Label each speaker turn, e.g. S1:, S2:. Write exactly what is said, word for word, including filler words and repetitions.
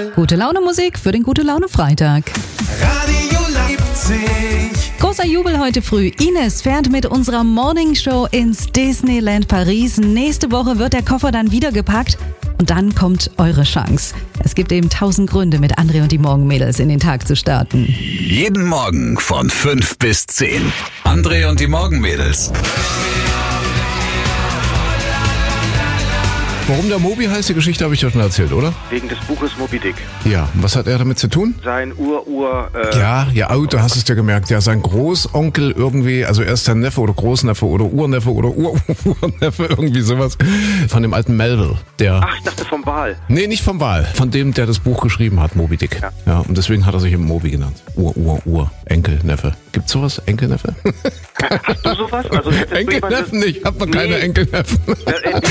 S1: Gute Laune Musik für den Gute Laune Freitag.
S2: Radio Leipzig.
S1: Großer Jubel heute früh. Ines fährt mit unserer Morning Show ins Disneyland Paris. Nächste Woche wird der Koffer dann wieder gepackt. Und dann kommt eure Chance. Es gibt eben tausend Gründe, mit André und die Morgenmädels in den Tag zu starten.
S3: Jeden Morgen von fünf bis zehn. André und die Morgenmädels.
S4: Warum der Moby heißt, die Geschichte habe ich ja schon erzählt, oder?
S5: Wegen des Buches Moby Dick.
S4: Ja, und was hat er damit zu tun?
S5: Sein Ur-Ur... Äh,
S4: Ja, ja, oh, du hast es dir gemerkt. Ja, sein Großonkel irgendwie, also er ist sein Neffe oder Großneffe oder Urneffe oder Ur-Urneffe, irgendwie sowas. Von dem alten Melville, der...
S5: Ach, ich dachte vom Wal.
S4: Nee, nicht vom Wal. Von dem, der das Buch geschrieben hat, Moby Dick.
S5: Ja.
S4: Ja, und deswegen hat er sich eben Moby genannt. Ur-Ur-Ur. Enkelneffe. Gibt's sowas? Enkelneffe?
S5: Hast du sowas? Also, hättest du
S4: Enkelneffen
S5: jemanden-
S4: nicht. Hat man
S5: Nee.
S4: keine Enkelneffen.
S5: Äh, äh,